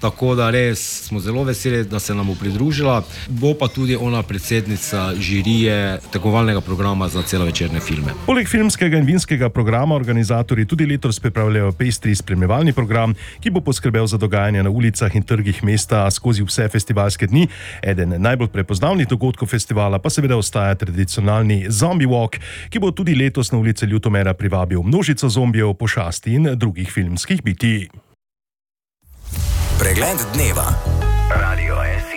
tako da res smo zelo veseli, da se nam bo pridružila. Bo pa tudi ona predsednica žirije tekmovalnega programa za celovečerne filme. Poleg filmskega in vinskega programa organizatorji tudi letos pripravljajo pestri spremljevalni program, ki bo poskrbel za dogajanje na ulicah in trgih mesta skozi vse festivalske dni. Eden najbolj prepoznavnih dogodkov festivala pa seveda ostaja tradicionalni Zombie Walk, ki bo tudi letos na ulice Ljutomera privabil množico zombijev, pošasti in drugih filmskih bitij. Pregled dneva.